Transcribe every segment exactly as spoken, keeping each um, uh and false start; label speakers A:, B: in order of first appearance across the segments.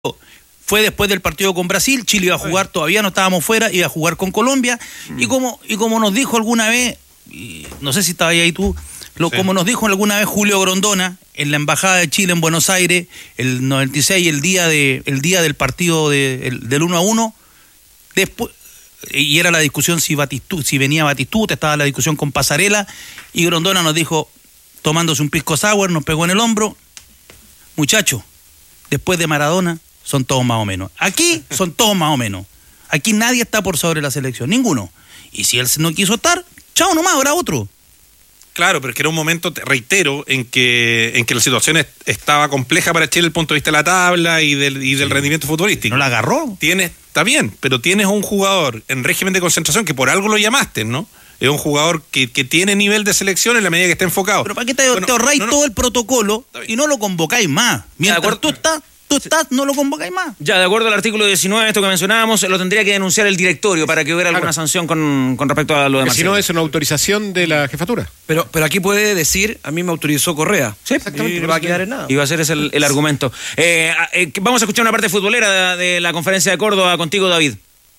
A: fue después del partido con Brasil. Chile iba a jugar, todavía no estábamos fuera, iba a jugar con Colombia. Mm. Y como y como nos dijo alguna vez, y no sé si estabas ahí tú, lo, sí. como nos dijo alguna vez Julio Grondona, en la Embajada de Chile en Buenos Aires, el noventa y seis, el día, de, el día del partido de, el, del uno a uno, después... y era la discusión si Batistuta, si venía Batistuta, estaba la discusión con Pasarela, y Grondona nos dijo, tomándose un pisco sour, nos pegó en el hombro: muchachos, después de Maradona son todos más o menos. Aquí son todos más o menos. Aquí nadie está por sobre la selección, ninguno. Y si él no quiso estar, chao nomás, habrá otro.
B: Claro, pero es que era un momento, reitero, en que en que la situación es, estaba compleja para Chile desde el punto de vista de la tabla y del, y del sí. rendimiento futbolístico.
A: ¿No la agarró?
B: Tienes, está bien, pero tienes un jugador en régimen de concentración que por algo lo llamaste, ¿no? Es un jugador que, que tiene nivel de selección en la medida que está enfocado.
A: Pero ¿para qué te, bueno, te ahorráis no, no, todo el protocolo y no lo convocáis más? Mientras tú estás... Tú estás, no lo convocáis más.
C: Ya, de acuerdo al artículo diecinueve, esto que mencionábamos, lo tendría que denunciar el directorio para que hubiera alguna claro. sanción con, con respecto a lo de Marcelo.
D: Si no, es una autorización de la jefatura.
E: Pero, pero aquí puede decir, a mí me autorizó Correa.
C: Sí,
E: exactamente. Y no va a quedar en nada.
C: Y va a ser ese el, el argumento. Eh, eh, vamos a escuchar una parte futbolera de, de la conferencia de Córdoba contigo, David.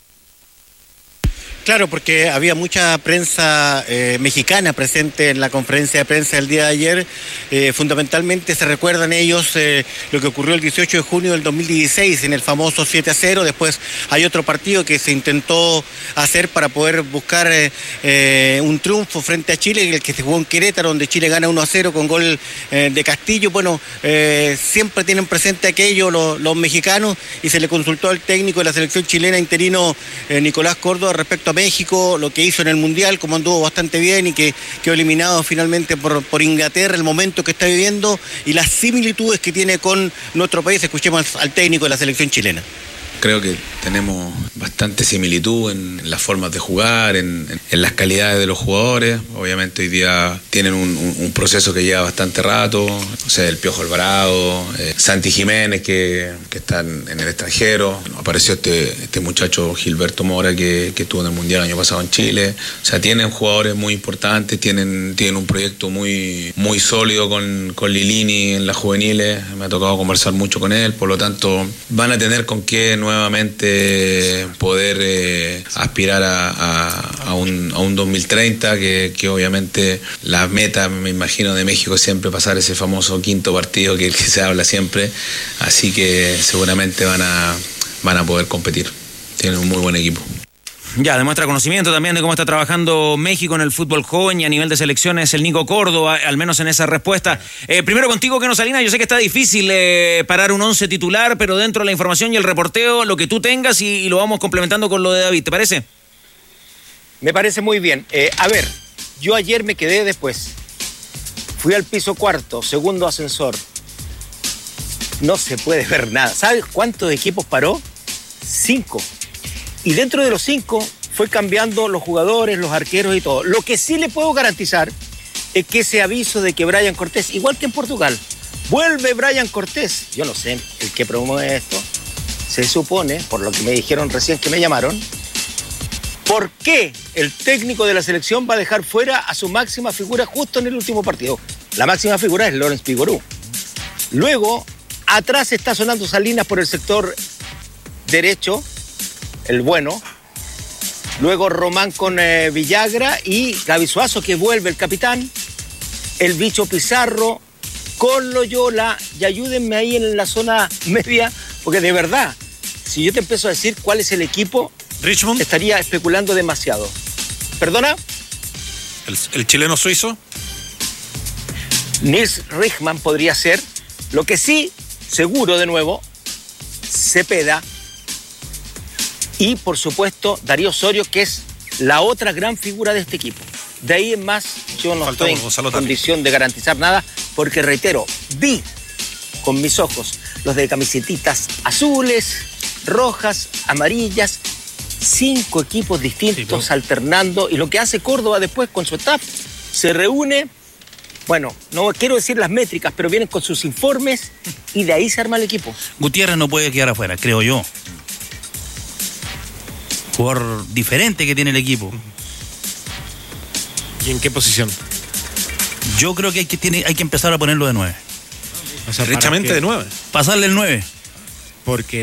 F: Claro, porque había mucha prensa eh, mexicana presente en la conferencia de prensa del día de ayer. Eh, fundamentalmente se recuerdan ellos eh, lo que ocurrió el dieciocho de junio del dos mil dieciséis en el famoso siete a cero. Después hay otro partido que se intentó hacer para poder buscar eh, eh, un triunfo frente a Chile, el que se jugó en Querétaro, donde Chile gana uno a cero con gol eh, de Castillo. Bueno, eh, siempre tienen presente aquello los, los mexicanos, y se le consultó al técnico de la selección chilena interino eh, Nicolás Córdoba respecto a México, lo que hizo en el Mundial, como anduvo bastante bien y que quedó eliminado finalmente por, por Inglaterra, el momento que está viviendo y las similitudes que tiene con nuestro país. Escuchemos al técnico de la selección chilena.
G: Creo que tenemos bastante similitud en, en las formas de jugar, en, en, en las calidades de los jugadores. Obviamente hoy día tienen un, un, un proceso que lleva bastante rato. O sea, el Piojo Alvarado, eh, Santi Jiménez, que, que están en el extranjero. Apareció este, este muchacho Gilberto Mora, que, que estuvo en el Mundial el año pasado en Chile. O sea, tienen jugadores muy importantes, tienen, tienen un proyecto muy, muy sólido con, con Lilini en las juveniles. Me ha tocado conversar mucho con él, por lo tanto van a tener con qué nuevamente poder eh, aspirar a, a, a, un, a un dos mil treinta, que, que obviamente la meta, me imagino, de México es siempre pasar ese famoso quinto partido que, que se habla siempre, así que seguramente van a, van a poder competir. Tienen un muy buen equipo.
C: Ya, demuestra conocimiento también de cómo está trabajando México en el fútbol joven y a nivel de selecciones el Nico Córdoba, al menos en esa respuesta. Eh, primero contigo, Keno Salinas, yo sé que está difícil eh, parar un once titular, pero dentro de la información y el reporteo, lo que tú tengas y, y lo vamos complementando con lo de David, ¿te parece?
H: Me parece muy bien. Eh, a ver, yo ayer me quedé después. Fui al piso cuarto, segundo ascensor. No se puede ver nada. ¿Sabes cuántos equipos paró? Cinco. Y dentro de los cinco fue cambiando los jugadores, los arqueros y todo. Lo que sí le puedo garantizar es que ese aviso de que Brian Cortés, igual que en Portugal, vuelve Brian Cortés. Yo no sé el que promueve esto. Se supone, por lo que me dijeron recién que me llamaron, ¿por qué el técnico de la selección va a dejar fuera a su máxima figura justo en el último partido? La máxima figura es Lawrence Pigorú. Luego, atrás está sonando Salinas por el sector derecho, el bueno. Luego Román con eh, Villagra y Gaby Suazo, que vuelve el capitán. El Bicho Pizarro con Loyola. Y ayúdenme ahí en la zona media, porque de verdad, si yo te empiezo a decir cuál es el equipo,
B: Richmond,
H: estaría especulando demasiado. ¿Perdona?
B: ¿El, el chileno suizo?
H: Nils Richman podría ser. Lo que sí, seguro de nuevo, Cepeda. Y, por supuesto, Darío Osorio, que es la otra gran figura de este equipo. De ahí en más, yo no Faltamos, estoy en condición de garantizar nada, porque, reitero, vi con mis ojos los de camisetitas azules, rojas, amarillas, cinco equipos distintos sí, alternando, y lo que hace Córdoba después con su staff, se reúne, bueno, no quiero decir las métricas, pero vienen con sus informes, y de ahí se arma el equipo.
A: Gutiérrez no puede quedar afuera, creo yo. Jugador diferente que tiene el equipo.
D: ¿Y en qué posición?
A: Yo creo que hay que, tiene, hay que empezar a ponerlo de nueve.
B: O sea, derechamente de nueve.
A: Pasarle el nueve.
D: porque